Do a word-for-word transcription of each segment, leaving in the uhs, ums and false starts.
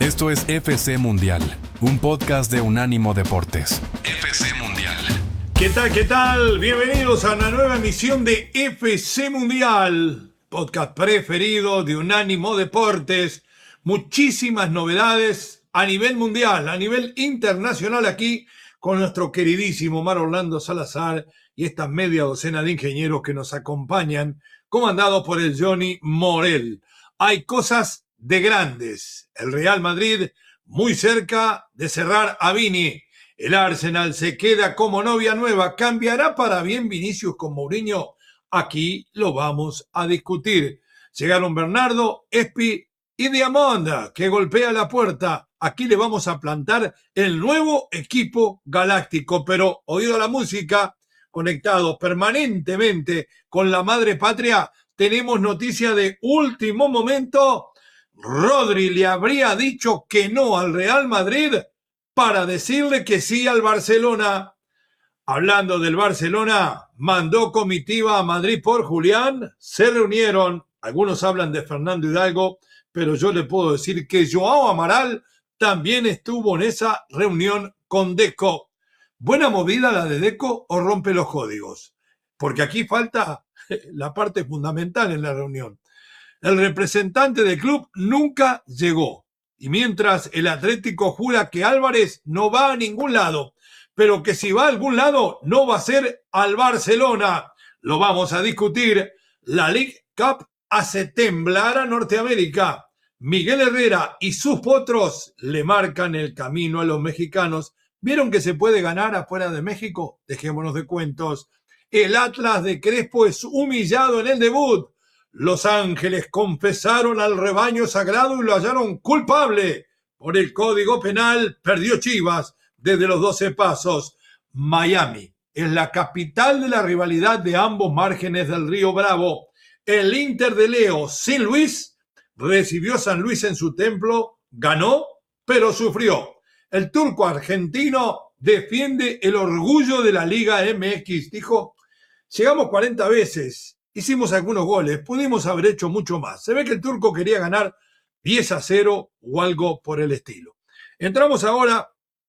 Esto es F C Mundial, un podcast de Unánimo Deportes. F C Mundial. ¿Qué tal, qué tal? Bienvenidos a una nueva emisión de F C Mundial, podcast preferido de Unánimo Deportes. Muchísimas novedades a nivel mundial, a nivel internacional aquí con nuestro queridísimo Omar Orlando Salazar y esta media docena de ingenieros que nos acompañan, comandados por el Johnny Morel. Hay cosas de grandes. El Real Madrid muy cerca de cerrar a Vini. El Arsenal se queda como novia nueva. ¿Cambiará para bien Vinicius con Mourinho? Aquí lo vamos a discutir. Llegaron Bernardo, Espi y Diamanda, que golpea la puerta. Aquí le vamos a plantar el nuevo equipo galáctico. Pero oído la música, conectados permanentemente con la madre patria, tenemos noticia de último momento. Rodri le habría dicho que no al Real Madrid para decirle que sí al Barcelona. Hablando del Barcelona, mandó comitiva a Madrid por Julián, se reunieron, algunos hablan de Fernando Hidalgo, pero yo le puedo decir que Joao Amaral también estuvo en esa reunión con Deco. ¿Buena movida la de Deco o rompe los códigos? Porque aquí falta la parte fundamental en la reunión. El representante del club nunca llegó. Y mientras el Atlético jura que Álvarez no va a ningún lado, pero que si va a algún lado no va a ser al Barcelona. Lo vamos a discutir. La League Cup hace temblar a Norteamérica. Miguel Herrera y sus potros le marcan el camino a los mexicanos. ¿Vieron que se puede ganar afuera de México? Dejémonos de cuentos. El Atlas de Crespo es humillado en el debut. Los Ángeles confesaron al rebaño sagrado y lo hallaron culpable. Por el Código Penal perdió Chivas desde los doce pasos. Miami es la capital de la rivalidad de ambos márgenes del Río Bravo. El Inter de Leo sin Luis recibió a San Luis en su templo, ganó, pero sufrió. El turco argentino defiende el orgullo de la Liga M X. Dijo, llegamos cuarenta veces. Hicimos algunos goles, pudimos haber hecho mucho más. Se ve que el turco quería ganar diez a cero o algo por el estilo. Entramos ahora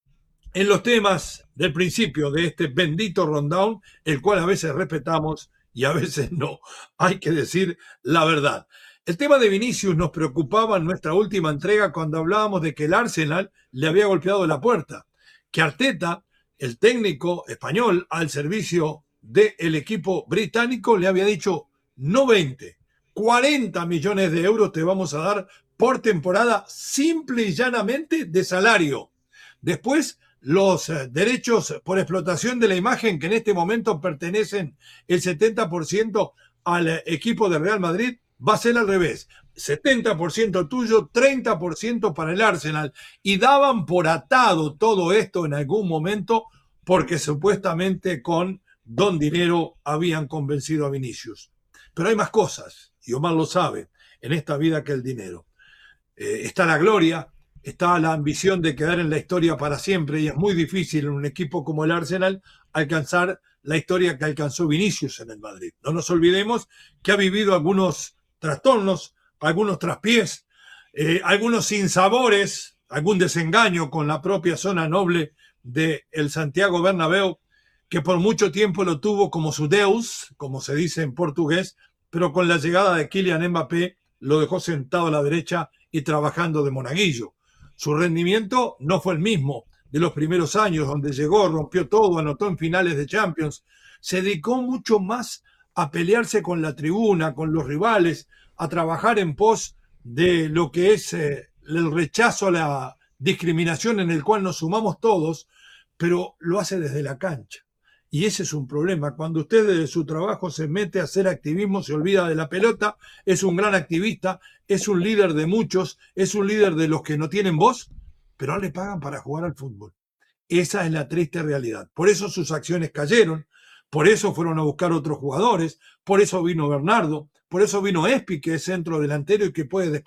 en los temas del principio de este bendito rundown, el cual a veces respetamos y a veces no. Hay que decir la verdad. El tema de Vinicius nos preocupaba en nuestra última entrega cuando hablábamos de que el Arsenal le había golpeado la puerta, que Arteta, el técnico español al servicio del equipo británico, le había dicho no veinte, cuarenta millones de euros te vamos a dar por temporada simple y llanamente de salario. Después, los derechos por explotación de la imagen que en este momento pertenecen el setenta por ciento al equipo de Real Madrid, va a ser al revés. setenta por ciento tuyo, treinta por ciento para el Arsenal. Y daban por atado todo esto en algún momento porque supuestamente con Don Dinero habían convencido a Vinicius. Pero hay más cosas, y Omar lo sabe, en esta vida que el dinero. Eh, está la gloria, está la ambición de quedar en la historia para siempre, y es muy difícil en un equipo como el Arsenal alcanzar la historia que alcanzó Vinicius en el Madrid. No nos olvidemos que ha vivido algunos trastornos, algunos traspiés, eh, algunos sinsabores, algún desengaño con la propia zona noble del Santiago Bernabéu, que por mucho tiempo lo tuvo como su deus, como se dice en portugués, pero con la llegada de Kylian Mbappé lo dejó sentado a la derecha y trabajando de monaguillo. Su rendimiento no fue el mismo de los primeros años, donde llegó, rompió todo, anotó en finales de Champions. Se dedicó mucho más a pelearse con la tribuna, con los rivales, a trabajar en pos de lo que es eh, el rechazo a la discriminación en el cual nos sumamos todos, pero lo hace desde la cancha. Y ese es un problema. Cuando usted desde su trabajo se mete a hacer activismo, se olvida de la pelota, es un gran activista, es un líder de muchos, es un líder de los que no tienen voz, pero no le pagan para jugar al fútbol. Esa es la triste realidad. Por eso sus acciones cayeron, por eso fueron a buscar otros jugadores, por eso vino Bernardo, por eso vino Espi, que es centro delantero y que puede